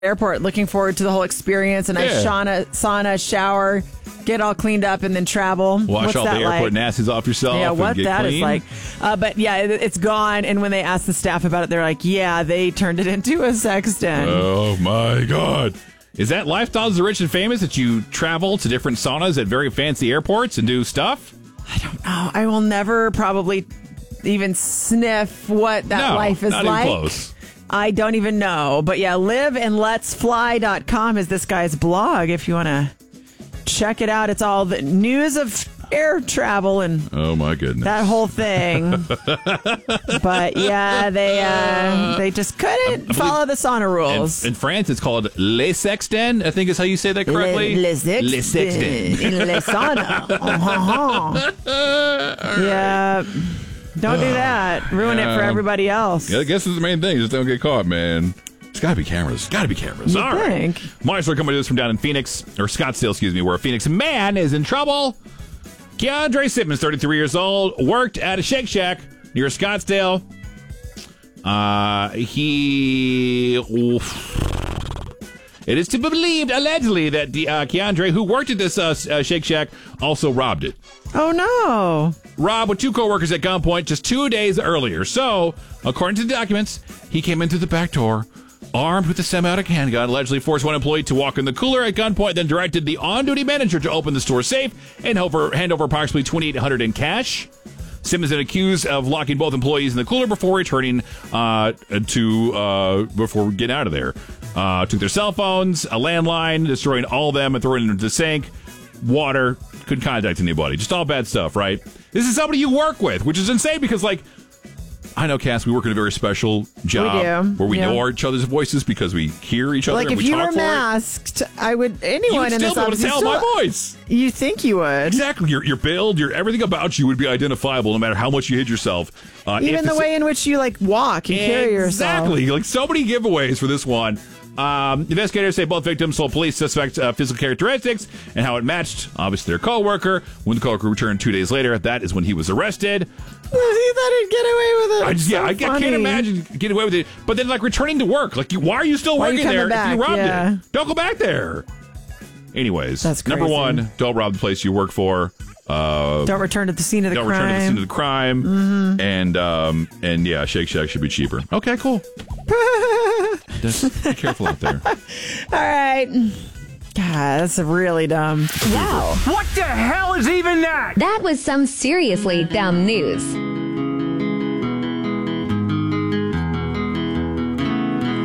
airport. Looking forward to the whole experience. A nice sauna, shower, get all cleaned up, and then travel. Wash What's all the airport nasties off yourself. Yeah, what and get that clean. is like. But yeah, it's gone. And when they asked the staff about it, they're like, yeah, they turned it into a sex den. Oh, my God. Is that Lifestyles of the Rich and Famous, that you travel to different saunas at very fancy airports and do stuff? I don't know. I will never probably even sniff what that life is not like. Even close. I don't even know. But yeah, liveandletsfly.com is this guy's blog if you want to check it out. It's all the news of air travel and oh my goodness, that whole thing. But yeah, they just couldn't follow the sauna rules. In France, it's called Les Sex Den, I think is how you say that correctly. Les Sex Den. In Les Sauna. Yeah. Don't do that. Ruin it for everybody else. Yeah, I guess that's the main thing. Just don't get caught, man. It's got to be cameras. Got to be cameras. You All think? right. My story coming to us from down in Phoenix, or Scottsdale, excuse me, where a Phoenix man is in trouble. Keandre Simmons, 33 years old, worked at a Shake Shack near Scottsdale. It is to be believed, allegedly, that Keandre, who worked at this Shake Shack, also robbed it. Oh, no. Robbed with two coworkers at gunpoint just 2 days earlier. So, according to the documents, he came into the back door, armed with a semi-automatic handgun, allegedly forced one employee to walk in the cooler at gunpoint, then directed the on-duty manager to open the store safe and hand over approximately $2,800 in cash. Simmons is accused of locking both employees in the cooler before returning before getting out of there. Took their cell phones, a landline, destroying all of them and throwing them into the sink. Water, couldn't contact anybody. Just all bad stuff, right? This is somebody you work with, which is insane because, like, I know, Cass, we work in a very special job where we know each other's voices because we hear each other and we talk for it. Like, if you were masked, anyone in this office... You would still be able to tell my voice. You think you would. Exactly. Your build, everything about you would be identifiable no matter how much you hid yourself. Even the way in which you, like, walk and carry yourself. Exactly. Like, so many giveaways for this one. Investigators say both victims told police suspect physical characteristics and how it matched, obviously, their co-worker. When the co-worker returned 2 days later, that is when he was arrested. He thought he'd get away with it. I can't imagine getting away with it. But then, like, returning to work. Like, why are you still working there if you robbed it? Don't go back there. Anyways, that's crazy. Number one, don't rob the place you work for. Don't return to the scene of the crime. Don't return to the scene of the crime. Mm-hmm. And yeah, Shake Shack should be cheaper. Okay, cool. Just be careful out there. All right. God, that's really dumb. Wow. What the hell is even that? That was some seriously dumb news.